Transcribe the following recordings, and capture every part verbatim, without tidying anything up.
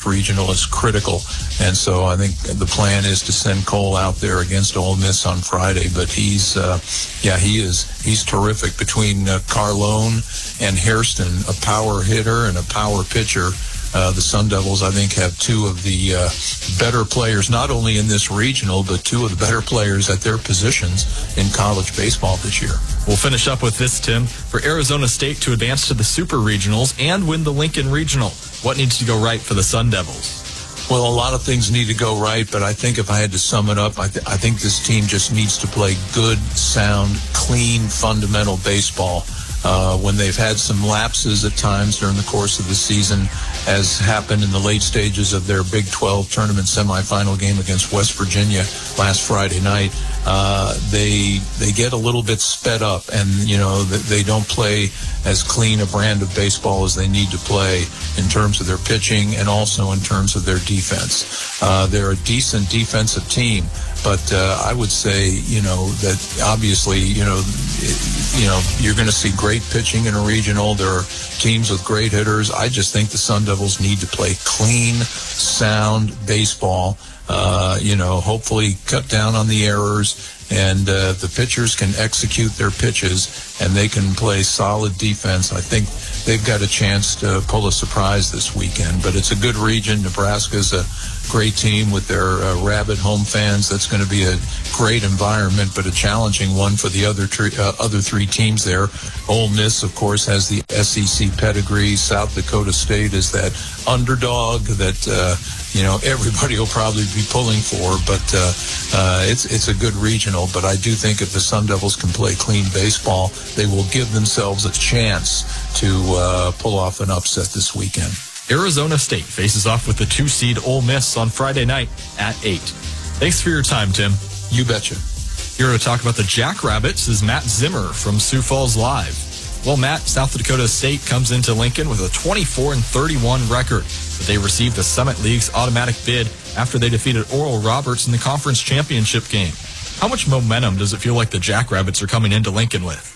regional is critical. And so I think the plan is to send Cole out there against Ole Miss on Friday. But he's, uh, yeah, he is, he's terrific. Between uh, Carlone and Hairston, a power hitter and a power pitcher, Uh, the Sun Devils, I think, have two of the uh, better players, not only in this regional, but two of the better players at their positions in college baseball this year. We'll finish up with this, Tim. For Arizona State to advance to the Super Regionals and win the Lincoln Regional, what needs to go right for the Sun Devils? Well, a lot of things need to go right, but I think if I had to sum it up, I, th- I think this team just needs to play good, sound, clean, fundamental baseball. Uh, when they've had some lapses at times during the course of the season, as happened in the late stages of their Big twelve tournament semifinal game against West Virginia last Friday night, uh, they they get a little bit sped up, and you know they don't play as clean a brand of baseball as they need to play in terms of their pitching and also in terms of their defense. Uh, they're a decent defensive team. But uh, I would say, you know, that obviously, you know, it, you know, you're going to see great pitching in a regional. There are teams with great hitters. I just think the Sun Devils need to play clean, sound baseball. Uh, you know, hopefully cut down on the errors, and uh, the pitchers can execute their pitches, and they can play solid defense. I think they've got a chance to pull a surprise this weekend. But it's a good region. Nebraska's a great team with their uh, rabid home fans. That's going to be a great environment, but a challenging one for the other tre- uh, other three teams there. Ole Miss, of course, has the S E C pedigree. South Dakota State is that underdog that uh, you know everybody will probably be pulling for. But uh, uh, it's it's a good regional. But I do think if the Sun Devils can play clean baseball, they will give themselves a chance to uh, pull off an upset this weekend. Arizona State faces off with the two-seed Ole Miss on Friday night at eight. Thanks for your time, Tim. You betcha. Here to talk about the Jackrabbits is Matt Zimmer from Sioux Falls Live. Well, Matt, South Dakota State comes into Lincoln with a twenty-four and thirty-one record, but they received the Summit League's automatic bid after they defeated Oral Roberts in the conference championship game. How much momentum does it feel like the Jackrabbits are coming into Lincoln with?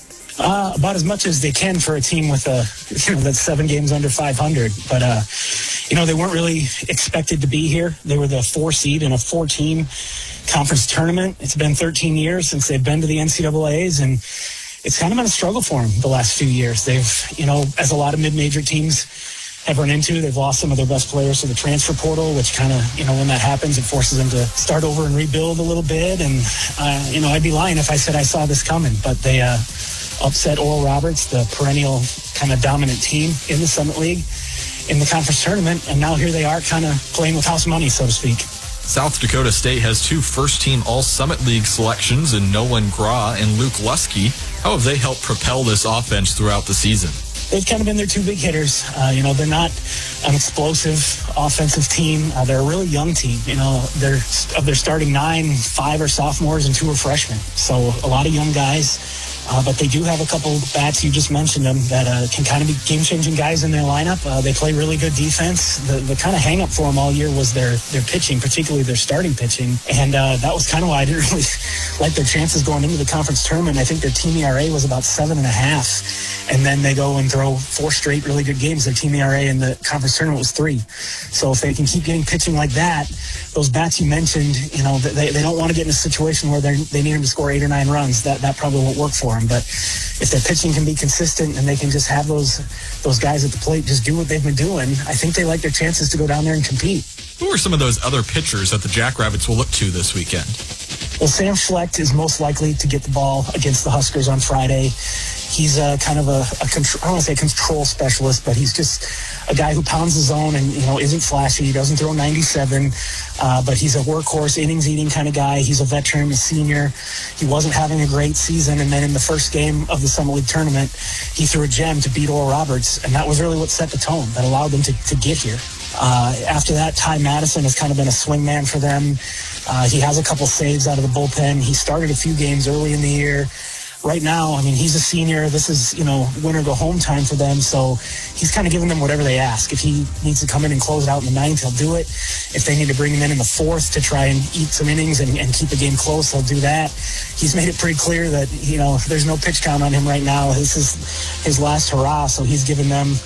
Uh, about as much as they can for a team with a, you know, that's seven games under five hundred. But, uh, you know, they weren't really expected to be here. They were the four seed in a four-team conference tournament. It's been thirteen years since they've been to the N C double A's, and it's kind of been a struggle for them the last few years. They've, you know, as a lot of mid-major teams have run into, they've lost some of their best players to the transfer portal, which kind of, you know, when that happens, it forces them to start over and rebuild a little bit. And, uh, you know, I'd be lying if I said I saw this coming, but they, uh, upset Oral Roberts, the perennial kind of dominant team in the Summit League, in the conference tournament, and now here they are kind of playing with house money, so to speak. South Dakota State has two first-team All-Summit League selections in Nolan Gra and Luke Lusky. How have they helped propel this offense throughout the season? They've kind of been their two big hitters. Uh, you know, they're not an explosive offensive team. Uh, they're a really young team. You know, they're of their starting nine, five are sophomores and two are freshmen. So a lot of young guys. Uh, but they do have a couple bats, you just mentioned them, that uh, can kind of be game-changing guys in their lineup. Uh, they play really good defense. The, the kind of hang-up for them all year was their, their pitching, particularly their starting pitching. And uh, that was kind of why I didn't really like their chances going into the conference tournament. I think their team E R A was about seven and a half. And then they go and throw four straight really good games. Their team E R A in the conference tournament was three. So if they can keep getting pitching like that, those bats you mentioned, you know, they, they don't want to get in a situation where they they need them to score eight or nine runs. That that probably won't work for them. But if their pitching can be consistent and they can just have those those guys at the plate just do what they've been doing, I think they like their chances to go down there and compete. Who are some of those other pitchers that the Jackrabbits will look to this weekend? Well, Sam Schlecht is most likely to get the ball against the Huskers on Friday. He's a kind of a, a control, I don't want to say control specialist, but he's just a guy who pounds the zone and, you know, isn't flashy. He doesn't throw ninety-seven, uh, but he's a workhorse, innings-eating kind of guy. He's a veteran, a senior. He wasn't having a great season, and then in the first game of the Summit League tournament, he threw a gem to beat Oral Roberts, and that was really what set the tone that allowed them to, to get here. Uh, after that, Ty Madison has kind of been a swing man for them. Uh, he has a couple saves out of the bullpen. He started a few games early in the year. Right now, I mean, he's a senior. This is, you know, win or go home time for them. So he's kind of giving them whatever they ask. If he needs to come in and close it out in the ninth, he'll do it. If they need to bring him in in the fourth to try and eat some innings and, and keep the game close, he'll do that. He's made it pretty clear that, you know, there's no pitch count on him right now. This is his last hurrah. So he's given them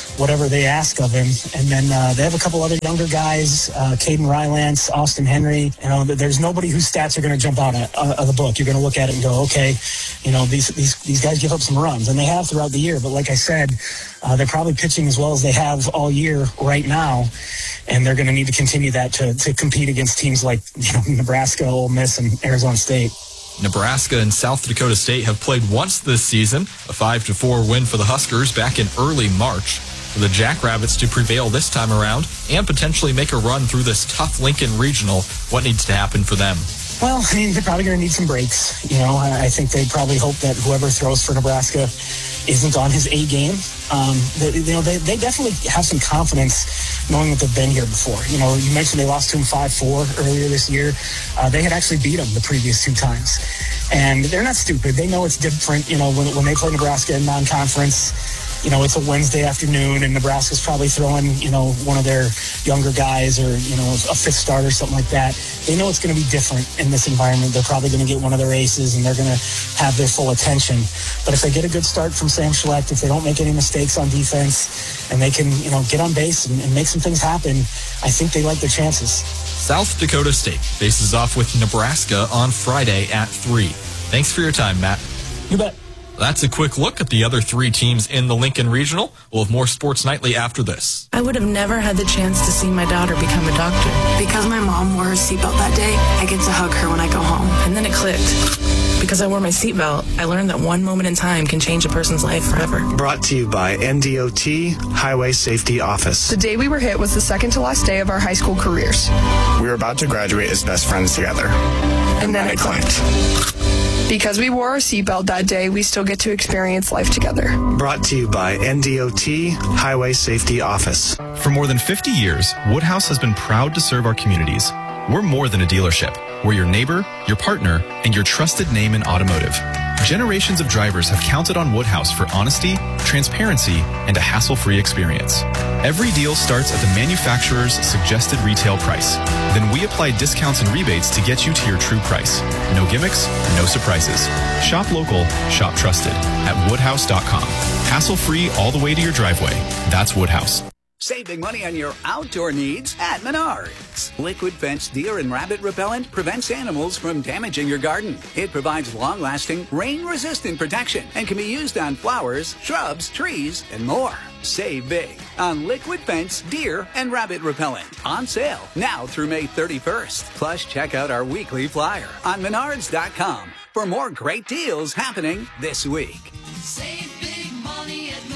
whatever they ask of him. And then uh, they have a couple other younger guys, uh, Caden Rylance, Austin Henry. You know, there's nobody whose stats are going to jump out of, uh, of the book. You're going to look at it and go, okay, you know, these, these, these guys give up some runs, and they have throughout the year. But like I said, uh, they're probably pitching as well as they have all year right now. And they're going to need to continue that to, to compete against teams like, you know, Nebraska, Ole Miss, and Arizona State. Nebraska and South Dakota State have played once this season, a five to four win for the Huskers back in early March. For the Jackrabbits to prevail this time around and potentially make a run through this tough Lincoln Regional, what needs to happen for them? Well, I mean, they're probably going to need some breaks. You know, I think they probably hope that whoever throws for Nebraska isn't on his A game. Um, they, you know, they, they definitely have some confidence knowing that they've been here before. You know, you mentioned they lost to them five four earlier this year. Uh, they had actually beat them the previous two times. And they're not stupid. They know it's different, you know, when, when they play Nebraska in non-conference. You know, it's a Wednesday afternoon, and Nebraska's probably throwing, you know, one of their younger guys or, you know, a fifth starter, something like that. They know it's going to be different in this environment. They're probably going to get one of their aces, and they're going to have their full attention. But if they get a good start from Sam Schlecht, if they don't make any mistakes on defense, and they can, you know, get on base and, and make some things happen, I think they like their chances. South Dakota State faces off with Nebraska on Friday at three. Thanks for your time, Matt. You bet. That's a quick look at the other three teams in the Lincoln Regional. We'll have more Sports Nightly after this. I would have never had the chance to see my daughter become a doctor. Because my mom wore her seatbelt that day, I get to hug her when I go home. And then it clicked. Because I wore my seatbelt, I learned that one moment in time can change a person's life forever. Brought to you by N D O T Highway Safety Office. The day we were hit was the second to last day of our high school careers. We were about to graduate as best friends together. And, and then, then it clicked. clicked. Because we wore our seatbelt that day, we still get to experience life together. Brought to you by N D O T Highway Safety Office. For more than fifty years, Woodhouse has been proud to serve our communities. We're more than a dealership. We're your neighbor, your partner, and your trusted name in automotive. Generations of drivers have counted on Woodhouse for honesty, transparency, and a hassle-free experience. Every deal starts at the manufacturer's suggested retail price. Then we apply discounts and rebates to get you to your true price. No gimmicks, no surprises. Shop local, shop trusted at woodhouse dot com. Hassle-free all the way to your driveway. That's Woodhouse. Save big money on your outdoor needs at Menards. Liquid Fence Deer and Rabbit Repellent prevents animals from damaging your garden. It provides long-lasting, rain-resistant protection and can be used on flowers, shrubs, trees, and more. Save big on Liquid Fence Deer and Rabbit Repellent. On sale now through May thirty-first. Plus, check out our weekly flyer on menards dot com for more great deals happening this week. Save big money at Menards.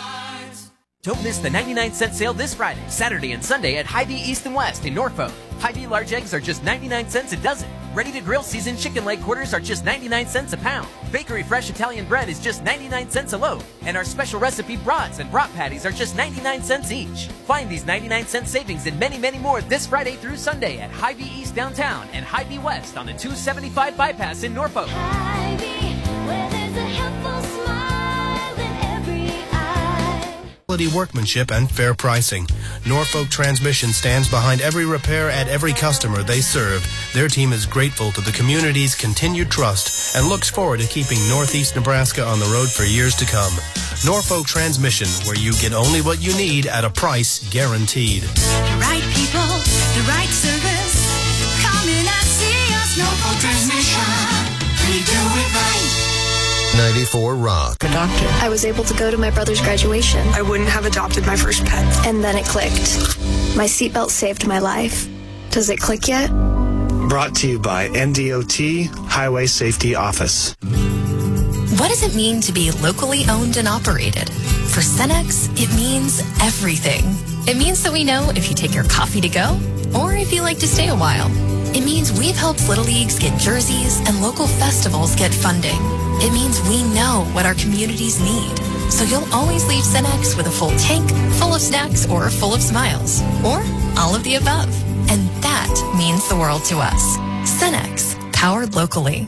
Don't miss the ninety-nine cent sale this Friday, Saturday, and Sunday at Hy-Vee East and West in Norfolk. Hy-Vee large eggs are just ninety-nine cents a dozen. Ready-to-grill seasoned chicken leg quarters are just ninety-nine cents a pound. Bakery fresh Italian bread is just ninety-nine cents a loaf. And our special recipe brats and brat patties are just ninety-nine cents each. Find these ninety-nine cent savings and many, many more this Friday through Sunday at Hy-Vee East downtown and Hy-Vee West on the two seventy-five bypass in Norfolk. Hy-Vee, where there's a helpful smile in every eye. Quality workmanship and fair pricing. Norfolk Transmission stands behind every repair at every customer they serve. Their team is grateful to the community's continued trust and looks forward to keeping Northeast Nebraska on the road for years to come. Norfolk Transmission, where you get only what you need at a price guaranteed. The right people, the right service. Come in and see us. Norfolk Transmission. We do it right. ninety-four Rock. A doctor. I was able to go to my brother's graduation. I wouldn't have adopted my first pet. And then it clicked. My seatbelt saved my life. Does it click yet? Brought to you by N D O T Highway Safety Office. What does it mean to be locally owned and operated? For Cenex, it means everything. It means that we know if you take your coffee to go or if you like to stay a while. It means we've helped Little Leagues get jerseys and local festivals get funding. It means we know what our communities need. So you'll always leave Cenex with a full tank, full of snacks, or full of smiles. Or all of the above. And that means the world to us. Cenex, powered locally.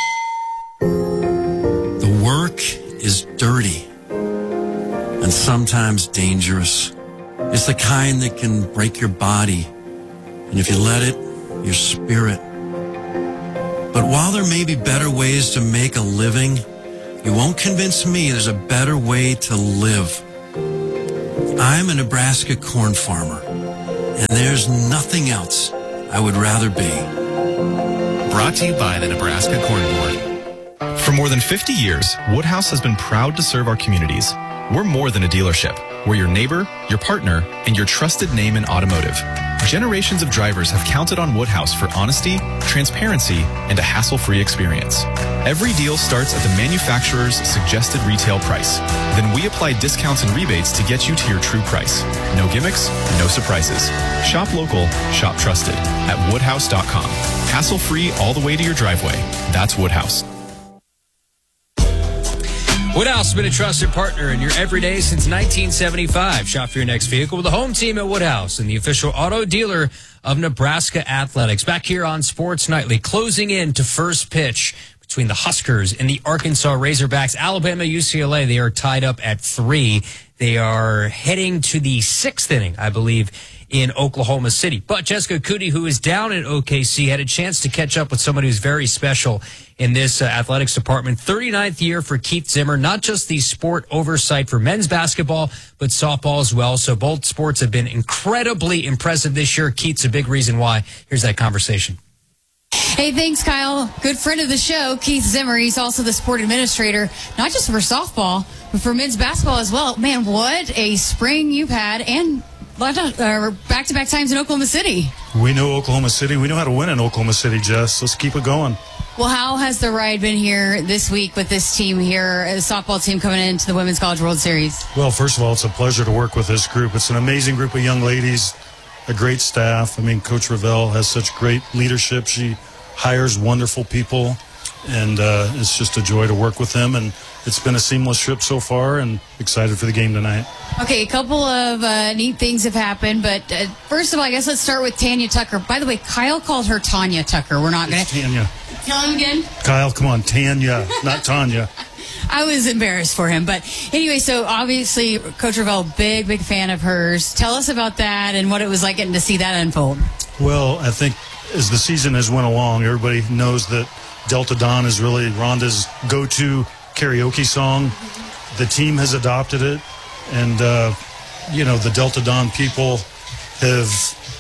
The work is dirty and sometimes dangerous. It's the kind that can break your body, and if you let it, your spirit. But while there may be better ways to make a living, you won't convince me there's a better way to live. I'm a Nebraska corn farmer, and there's nothing else I would rather be. Brought to you by the Nebraska Corn Board. For more than fifty years, Woodhouse has been proud to serve our communities. We're more than a dealership. We're your neighbor, your partner, and your trusted name in automotive. Generations of drivers have counted on Woodhouse for honesty, transparency, and a hassle-free experience. Every deal starts at the manufacturer's suggested retail price. Then we apply discounts and rebates to get you to your true price. No gimmicks, no surprises. Shop local, shop trusted at woodhouse dot com. Hassle-free all the way to your driveway. That's Woodhouse. Woodhouse has been a trusted partner in your everyday since nineteen seventy-five. Shop for your next vehicle with the home team at Woodhouse and the official auto dealer of Nebraska Athletics. Back here on Sports Nightly, closing in to first pitch between the Huskers and the Arkansas Razorbacks. Alabama, U C L A, they are tied up at three. They are heading to the sixth inning, I believe, in Oklahoma City. But Jessica Cootie, who is down in O K C, had a chance to catch up with somebody who's very special in this uh, athletics department. thirty-ninth year for Keith Zimmer, not just the sport oversight for men's basketball, but softball as well. So both sports have been incredibly impressive this year. Keith's a big reason why. Here's that conversation. Hey, thanks, Kyle. Good friend of the show, Keith Zimmer. He's also the sport administrator, not just for softball, but for men's basketball as well. Man, what a spring you've had, and uh, back-to-back times in Oklahoma City. We know Oklahoma City. We know how to win in Oklahoma City, Jess. Let's keep it going. Well, how has the ride been here this week with this team here, the softball team coming into the Women's College World Series? Well, first of all, it's a pleasure to work with this group. It's an amazing group of young ladies, a great staff. I mean, Coach Ravel has such great leadership. She hires wonderful people, and uh, it's just a joy to work with them. And it's been a seamless trip so far, and excited for the game tonight. Okay, a couple of uh, neat things have happened, but uh, first of all, I guess let's start with Tanya Tucker. By the way, Kyle called her Tanya Tucker. We're not going to... Tanya. Tell him again. Kyle, come on, Tanya, not Tanya. I was embarrassed for him. But anyway, so obviously, Coach Ravel, big, big fan of hers. Tell us about that and what it was like getting to see that unfold. Well, I think as the season has went along, everybody knows that Delta Dawn is really Rhonda's go-to karaoke song. The team has adopted it, and, uh, you know, the Delta Dawn people have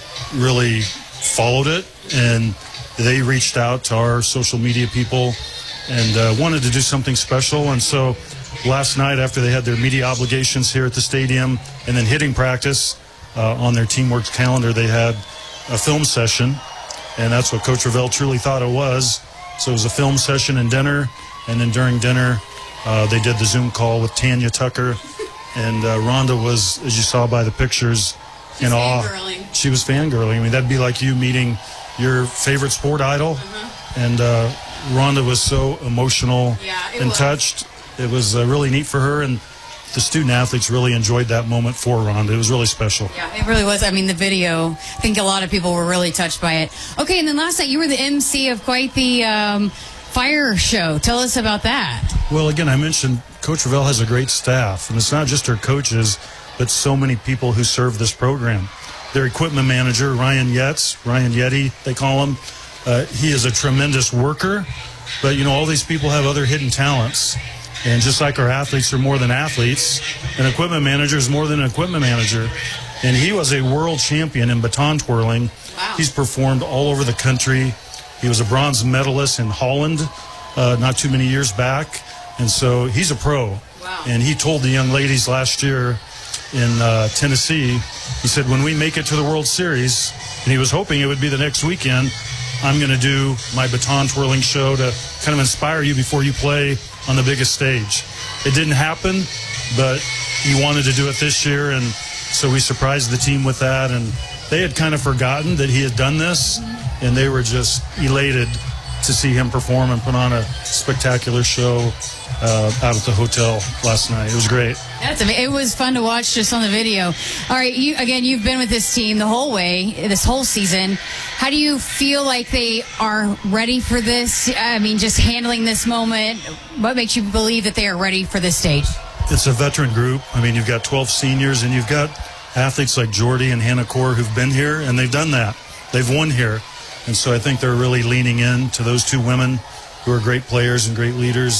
really followed it, and they reached out to our social media people and uh, wanted to do something special. And so last night, after they had their media obligations here at the stadium and then hitting practice, uh, on their Teamworks calendar, they had a film session, and that's what Coach Ravel truly thought it was. So it was a film session and dinner, and then during dinner, uh, they did the Zoom call with Tanya Tucker, and uh, Rhonda was, as you saw by the pictures, in awe. Fangirling. She was fangirling. I mean, that'd be like you meeting your favorite sport idol, uh-huh. and uh, Rhonda was so emotional yeah, and was. touched. It was uh, really neat for her, and the student athletes really enjoyed that moment for Rhonda. It was really special. Yeah, it really was. I mean, the video, I think a lot of people were really touched by it. Okay, and then last night you were the M C of quite the um, fire show. Tell us about that. Well, again, I mentioned Coach Ravel has a great staff, and it's not just her coaches, but so many people who serve this program. Their equipment manager, Ryan Yetz, Ryan Yeti, they call him, uh, he is a tremendous worker, but, you know, all these people have other hidden talents. And just like our athletes are more than athletes, an equipment manager is more than an equipment manager. And he was a world champion in baton twirling. Wow. He's performed all over the country. He was a bronze medalist in Holland uh, not too many years back. And so he's a pro. Wow. And he told the young ladies last year in uh, Tennessee, he said, when we make it to the World Series, and he was hoping it would be the next weekend, I'm going to do my baton twirling show to kind of inspire you before you play on the biggest stage. It didn't happen, but he wanted to do it this year, and so we surprised the team with that, and they had kind of forgotten that he had done this, and they were just elated to see him perform and put on a spectacular show uh, out at the hotel last night. It was great. That's amazing. It was fun to watch just on the video. All right, you again, you've been with this team the whole way, this whole season. How do you feel like they are ready for this? I mean, just handling this moment, what makes you believe that they are ready for this stage? It's a veteran group. I mean, you've got twelve seniors, and you've got athletes like Jordy and Hannah Core who've been here, and they've done that. They've won here. And so I think they're really leaning in to those two women who are great players and great leaders.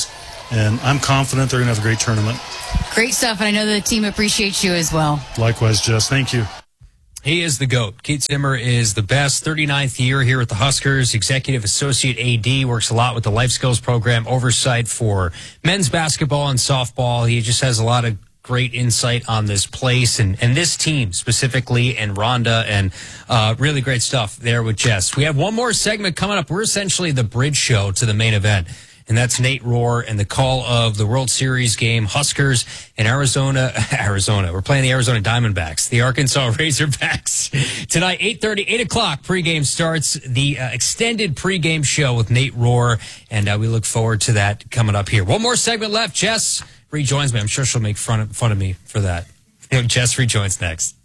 and I'm confident they're going to have a great tournament. Great stuff, and I know the team appreciates you as well. Likewise, Jess. Thank you. He is the GOAT. Keith Zimmer is the best. thirty-ninth year here at the Huskers. Executive Associate A D. Works a lot with the Life Skills Program. Oversight for men's basketball and softball. He just has a lot of great insight on this place and, and this team specifically, and Rhonda, and uh, really great stuff there with Jess. We have one more segment coming up. We're essentially the bridge show to the main event. And that's Nate Rohr and the call of the World Series game, Huskers and Arizona. Arizona. We're playing the Arizona Diamondbacks, the Arkansas Razorbacks. Tonight, eight thirty, eight o'clock, pregame starts. The uh, extended pregame show with Nate Rohr, and uh, we look forward to that coming up here. One more segment left. Jess rejoins me. I'm sure she'll make fun of, fun of me for that. Jess rejoins next.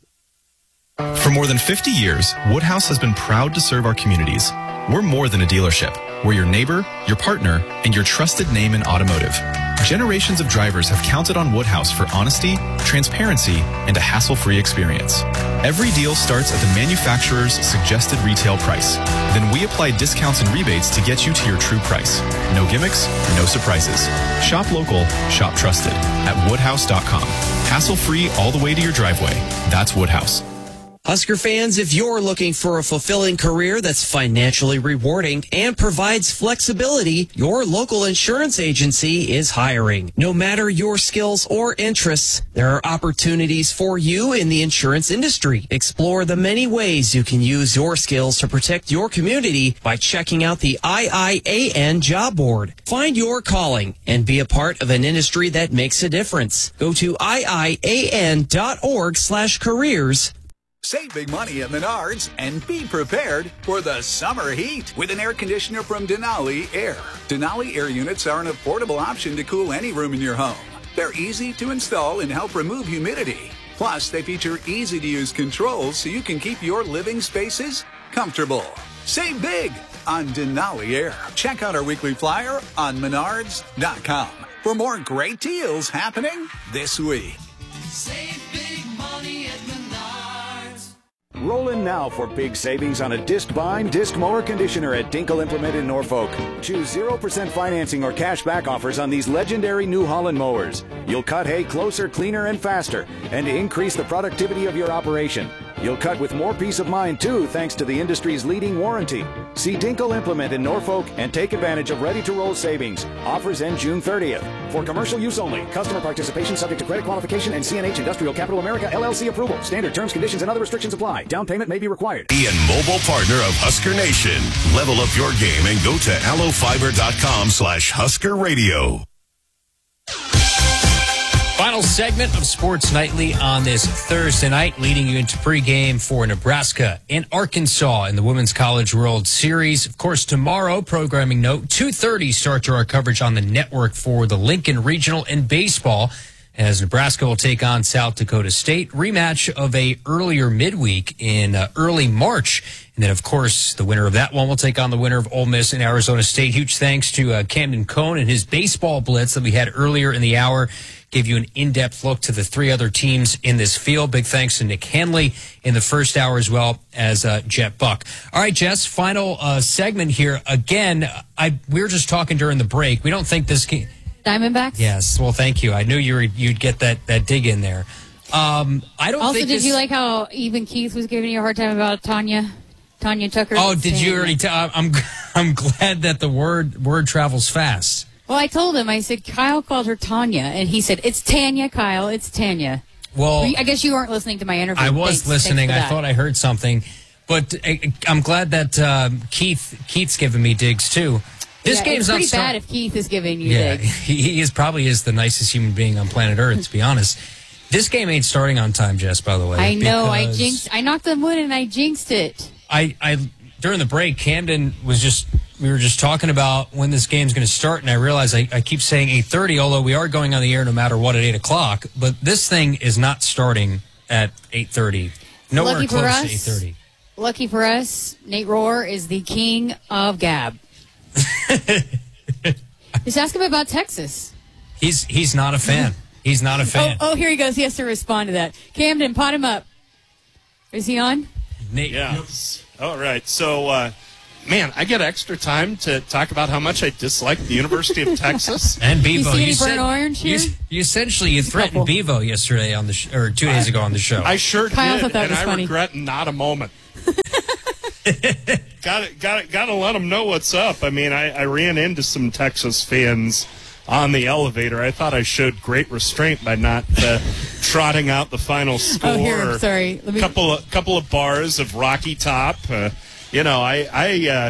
For more than fifty years, Woodhouse has been proud to serve our communities. We're more than a dealership. We're your neighbor, your partner, and your trusted name in automotive. Generations of drivers have counted on Woodhouse for honesty, transparency, and a hassle-free experience. Every deal starts at the manufacturer's suggested retail price. Then we apply discounts and rebates to get you to your true price. No gimmicks, no surprises. Shop local, shop trusted at woodhouse dot com. Hassle-free all the way to your driveway. That's Woodhouse. Husker fans, if you're looking for a fulfilling career that's financially rewarding and provides flexibility, your local insurance agency is hiring. No matter your skills or interests, there are opportunities for you in the insurance industry. Explore the many ways you can use your skills to protect your community by checking out the I I A N job board. Find your calling and be a part of an industry that makes a difference. Go to I I A N dot org slash careers. Save big money at Menards and be prepared for the summer heat with an air conditioner from Denali Air. Denali Air units are an affordable option to cool any room in your home. They're easy to install and help remove humidity. Plus, they feature easy-to-use controls so you can keep your living spaces comfortable. Save big on Denali Air. Check out our weekly flyer on menards dot com for more great deals happening this week. Save big money at Menards. Roll in now for big savings on a disc bind, disc mower conditioner at Dinkle Implement in Norfolk. Choose zero percent financing or cash back offers on these legendary New Holland mowers. You'll cut hay closer, cleaner, and faster, and increase the productivity of your operation. You'll cut with more peace of mind, too, thanks to the industry's leading warranty. See Dinkle Implement in Norfolk and take advantage of ready-to-roll savings. Offers end June thirtieth. For commercial use only. Customer participation subject to credit qualification and C N H Industrial Capital America L L C approval. Standard terms, conditions, and other restrictions apply. Down payment may be required. And mobile partner of Husker Nation. Level up your game and go to allofiber dot com slash Husker Radio. Final segment of Sports Nightly on this Thursday night, leading you into pregame for Nebraska and Arkansas in the Women's College World Series. Of course, tomorrow, programming note, two thirty start to our coverage on the network for the Lincoln Regional in baseball, as Nebraska will take on South Dakota State. Rematch of a earlier midweek in uh, early March. And then, of course, the winner of that one will take on the winner of Ole Miss and Arizona State. Huge thanks to uh, Camden Cohn and his baseball blitz that we had earlier in the hour. Gave you an in-depth look to the three other teams in this field. Big thanks to Nick Hanley in the first hour, as well as uh, Jet Buck. All right, Jess, final uh, segment here. Again, I we were just talking during the break. We don't think this can... Diamondbacks? Yes. Well, thank you. I knew you were, you'd get that, that dig in there. Um, I don't also, think did this... you like how even Keith was giving you a hard time about Tanya? Tanya Tucker? Oh, did you already tell? I'm, I'm glad that the word word travels fast. Well, I told him, I said, Kyle called her Tanya, and he said, it's Tanya, Kyle, it's Tanya. Well, I guess you weren't listening to my interview. I was thanks, listening. thanks I thought I heard something. But I, I'm glad that uh, Keith Keith's giving me digs, too. This yeah, game's it's not pretty start- bad if Keith is giving you yeah, digs. He, he is probably is the nicest human being on planet Earth, to be honest. This game ain't starting on time, Jess, by the way. I know. I jinxed. I knocked on wood, and I jinxed it. I, I during the break, Camden was just... We were just talking about when this game's going to start, and I realized I, I keep saying eight thirty, although we are going on the air no matter what at eight o'clock. But this thing is not starting at eight thirty. Nowhere Lucky close for to us, eight thirty. Lucky for us, Nate Rohr is the king of Gab. Just ask him about Texas. He's he's not a fan. He's not a fan. Oh, oh, here he goes. He has to respond to that. Camden, pot him up. Is he on? Nate. Yeah. All right. So, uh, man, I get extra time to talk about how much I dislike the University of Texas. And Bevo. You see any you burnt said, orange here? You, you essentially you threatened Bevo yesterday on the sh- or two days ago on the show. I sure Kyle did, thought that and was I funny. regret not a moment. got to got got to let them know what's up. I mean, I, I ran into some Texas fans on the elevator. I thought I showed great restraint by not uh, trotting out the final score. Oh, here, sorry. Let me... Couple of couple of bars of Rocky Top. Uh, you know, I I uh,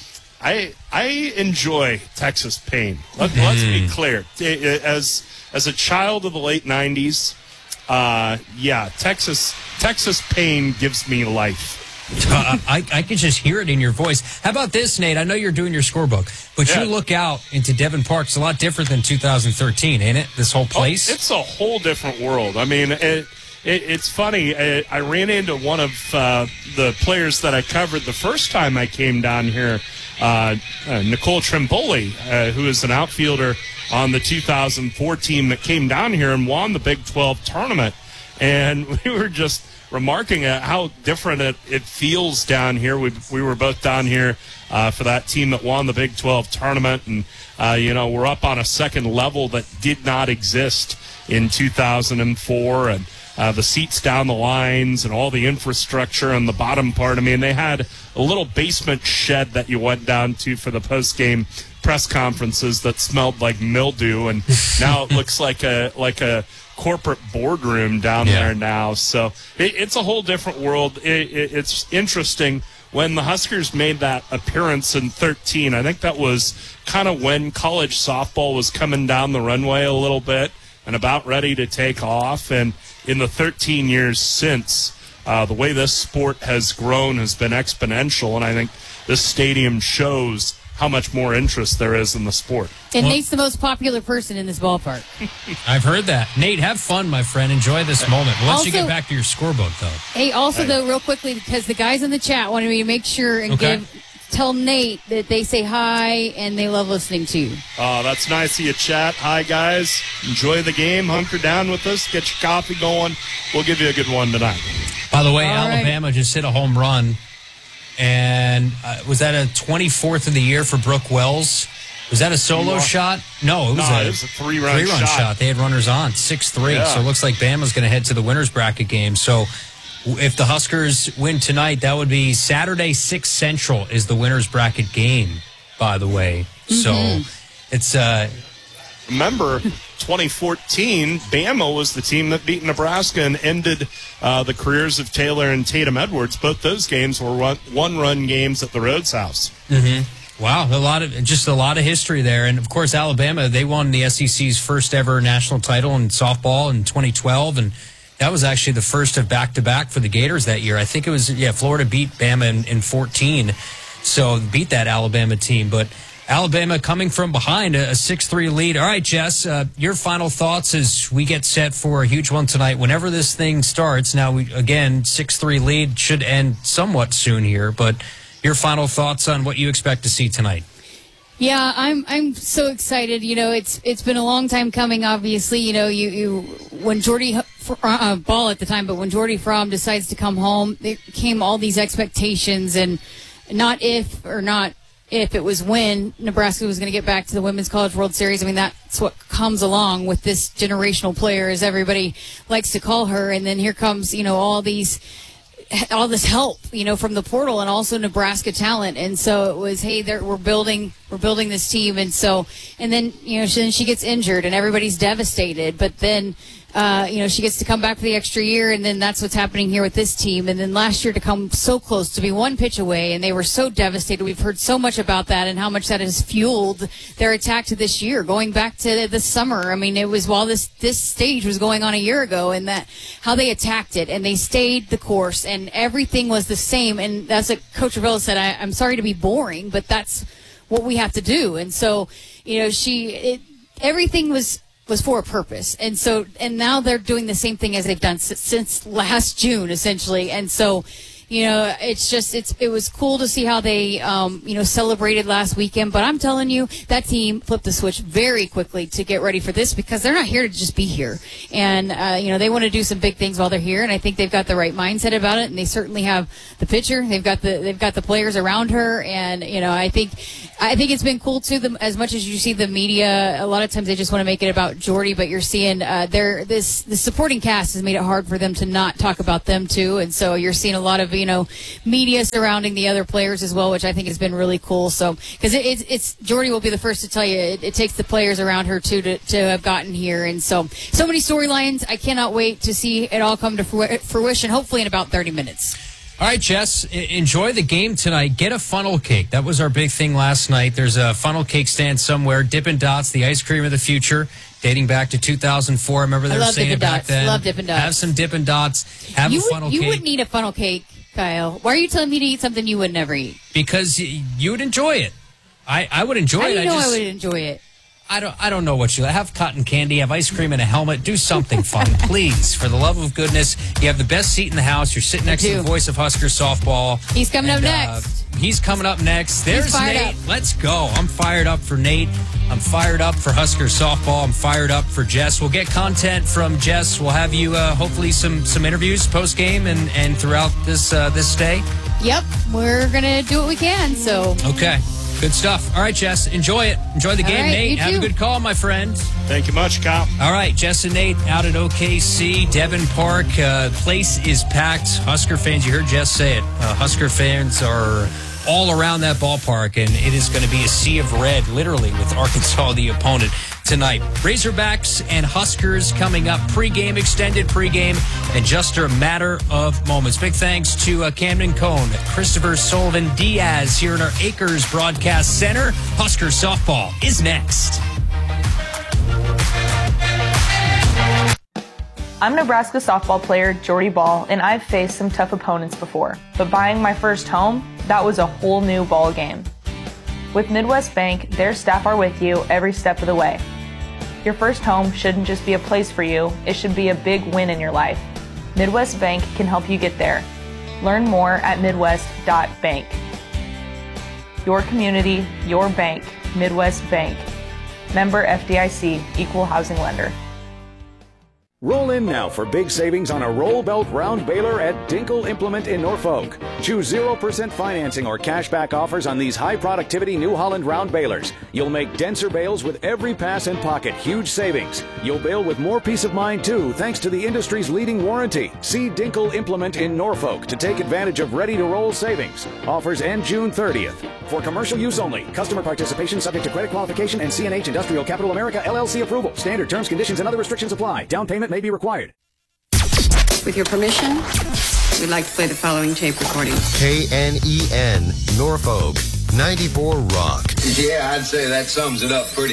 I I enjoy Texas pain. Let, Mm. Let's be clear. As as a child of the late nineties, uh, yeah, Texas Texas pain gives me life. Uh, I, I can just hear it in your voice. How about this, Nate? I know you're doing your scorebook, but Yeah. you look out into Devon Park. It's a lot different than two thousand thirteen, ain't it? This whole place? Oh, it's a whole different world. I mean, it, it, it's funny. I, I ran into one of uh, the players that I covered the first time I came down here, uh, uh, Nicole Trimboli, uh, who is an outfielder on the two thousand four team that came down here and won the Big twelve tournament. And we were just remarking at how different it, it feels down here. We we were both down here uh, for that team that won the Big twelve tournament, and uh, you know, we're up on a second level that did not exist in two thousand four, and uh, the seats down the lines and all the infrastructure on the bottom part. I mean, they had a little basement shed that you went down to for the post game press conferences that smelled like mildew, and now it looks like a like a corporate boardroom down Yeah. there now. So it, it's a whole different world. It, it, it's interesting. When the Huskers made that appearance in thirteen, I think that was kind of when college softball was coming down the runway a little bit and about ready to take off. And in the thirteen years since, uh, the way this sport has grown has been exponential, and I think this stadium shows how much more interest there is in the sport. And Well- Nate's the most popular person in this ballpark. I've heard that. Nate, have fun, my friend. Enjoy this moment. Once you Also- get back to your scorebook, though. Hey, also though, real quickly, because the guys in the chat wanted me to make sure and Okay. give tell Nate that they say hi and they love listening to you. Oh, that's nice of you, chat. Hi, guys. Enjoy the game. Hunker down with us. Get your coffee going. We'll give you a good one tonight. By the way, All right. Alabama just hit a home run. And uh, was that a twenty-fourth of the year for Brooke Wells? Was that a solo No. shot? No, it was No, a, it was a three-run three-run shot. shot. They had runners on, six three. Yeah. So it looks like Bama's going to head to the winner's bracket game. So w- if the Huskers win tonight, that would be Saturday, six Central is the winner's bracket game, by the way. So it's... uh Remember, twenty fourteen, Bama was the team that beat Nebraska and ended uh, the careers of Taylor and Tatum Edwards. Both those games were one- one-run games at the Rhodes House. Mm-hmm. Wow, a lot of just a lot of history there, and of course Alabama. They won the S E C's first ever national title in softball in twenty twelve, and that was actually the first of back to back for the Gators that year. I think it was yeah, Florida beat Bama in, in fourteen, so beat that Alabama team. But Alabama coming from behind a six three lead. All right, Jess, uh, your final thoughts as we get set for a huge one tonight. Whenever this thing starts, now we again six three lead should end somewhat soon here, but. Your final thoughts on what you expect to see tonight? Yeah, I'm I'm so excited. You know, it's it's been a long time coming. Obviously, you know, you, you when Jordy uh, Ball at the time, but when Jordy Fromm decides to come home, there came all these expectations, and not if or not if it was when Nebraska was going to get back to the Women's College World Series. I mean, that's what comes along with this generational player, as everybody likes to call her. And then here comes, you know, all these. all this help, you know, from the portal and also Nebraska talent. And so it was, hey, there, we're building, we're building this team. And so, and then, you know, she, then she gets injured and everybody's devastated. But then, uh, you know, she gets to come back for the extra year. And then that's what's happening here with this team. And then last year to come so close, to be one pitch away. And they were so devastated. We've heard so much about that and how much that has fueled their attack to this year, going back to the summer. I mean, it was while this, this stage was going on a year ago, and that how they attacked it and they stayed the course and everything was the same. And that's what Coach Ravella said. I, I'm sorry to be boring, but that's what we have to do. And so, you know, she, it, everything was, was for a purpose. And so, and now they're doing the same thing as they've done s- since last June, essentially. And so, you know, it's just it's it was cool to see how they um, you know celebrated last weekend. But I'm telling you, that team flipped the switch very quickly to get ready for this because they're not here to just be here, and uh, you know they want to do some big things while they're here. And I think they've got the right mindset about it, and they certainly have the pitcher. They've got the they've got the players around her, and you know I think I think it's been cool too. The, as much as you see the media, a lot of times they just want to make it about Jordy, but you're seeing uh, there this the supporting cast has made it hard for them to not talk about them too, and so you're seeing a lot of you know media surrounding the other players as well, which I think has been really cool. So because it, it's it's Jordy will be the first to tell you it, it takes the players around her too to to have gotten here, and so so many storylines. I cannot wait to see it all come to fruition. Hopefully in about thirty minutes. All right, Jess, enjoy the game tonight. Get a funnel cake. That was our big thing last night. There's a funnel cake stand somewhere. Dippin' Dots, the ice cream of the future, dating back to two thousand four. I remember they I were love saying Dippin' it back Dots. then. Love Dippin' Dots. Have some Dippin' Dots. Have you a funnel would, you cake. You wouldn't eat a funnel cake, Kyle. Why are you telling me to eat something you would never eat? Because you would enjoy it. I, I would enjoy How it. do you know I, I, just, would enjoy it? I don't I don't know what you have cotton candy, have ice cream and a helmet, do something fun, please. For the love of goodness. You have the best seat in the house. You're sitting next to the voice of Husker softball. He's coming and, up next. Uh, he's coming up next. There's He's fired Nate. up. Let's go. I'm fired up for Nate. I'm fired up for Husker softball. I'm fired up for Jess. We'll get content from Jess. We'll have you uh, hopefully some some interviews post game and, and throughout this uh, this stay. Yep, we're gonna do what we can. So Okay. Good stuff. All right, Jess, enjoy it. Enjoy the All game, right, Nate. you Have a too. good call, my friend. Thank you much, Kyle. All right, Jess and Nate out at O K C, Devon Park. Uh, place is packed. Husker fans, you heard Jess say it. Uh, Husker fans are all around that ballpark, and it is going to be a sea of red, literally, with Arkansas, the opponent, tonight. Razorbacks and Huskers coming up. Pre-game, extended pre-game, in just a matter of moments. Big thanks to uh, Camden Cone, Christopher Sullivan Diaz here in our Acres Broadcast Center. Husker softball is next. I'm Nebraska softball player Jordy Ball, and I've faced some tough opponents before. But buying my first home, that was a whole new ball game. With Midwest Bank, their staff are with you every step of the way. Your first home shouldn't just be a place for you, it should be a big win in your life. Midwest Bank can help you get there. Learn more at midwest dot bank. Your community, your bank, Midwest Bank. Member F D I C, Equal Housing Lender. Roll in now for big savings on a roll belt round baler at Dinkle Implement in Norfolk. Choose zero percent financing or cashback offers on these high productivity New Holland round balers. You'll make denser bales with every pass and pocket. Huge savings. You'll bale with more peace of mind too, thanks to the industry's leading warranty. See Dinkle Implement in Norfolk to take advantage of ready to roll savings. Offers end June thirtieth. For commercial use only. Customer participation subject to credit qualification and C and H Industrial Capital America L L C approval. Standard terms, conditions, and other restrictions apply. Down payment may be required. With your permission, we'd like to play the following tape recording. K N E N, Norfolk, ninety-four Rock. Yeah, I'd say that sums it up pretty